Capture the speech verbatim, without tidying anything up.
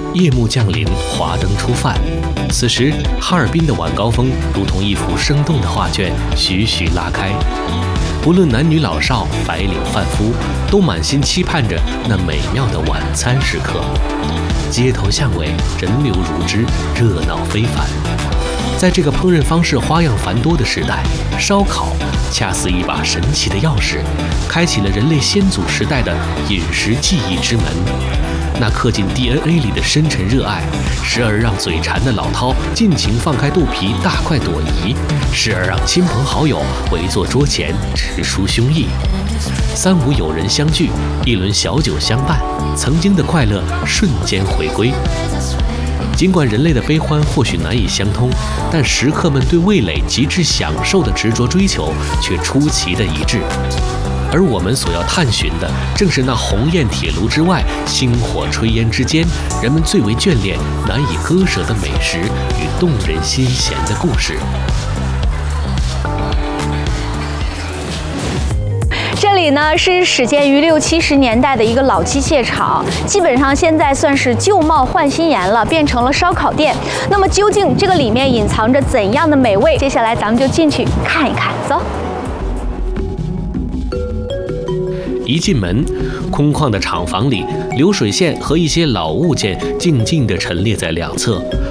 夜幕降临，华灯初泛。此时，哈尔滨的晚高峰如同一幅生动的画卷，徐徐拉开。不论男女老少、白领贩夫，都满心期盼着那美妙的晚餐时刻。街头巷尾，人流如织，热闹非凡。在这个烹饪方式花样繁多的时代，烧烤恰似一把神奇的钥匙，开启了人类先祖时代的饮食记忆之门。那刻进 D N A 里的深沉热爱，时而让嘴馋的老饕尽情放开肚皮大快朵颐，时而让亲朋好友围坐桌前直抒胸臆。三五友人相聚，一轮小酒相伴，曾经的快乐瞬间回归。尽管人类的悲欢或许难以相通，但食客们对味蕾极致享受的执着追求却出奇的一致。而我们所要探寻的，正是那红焰铁炉之外，星火炊烟之间，人们最为眷恋、难以割舍的美食与动人心弦的故事。 这里呢是始建于六七十年代的一个老机械厂，基本上现在算是旧貌换新颜了，变成了烧烤店。那么究竟这个里面隐藏着怎样的美味？接下来咱们就进去看一看，走。 一进门，空旷的厂房里，流水线和一些老物件静静地陈列在两侧，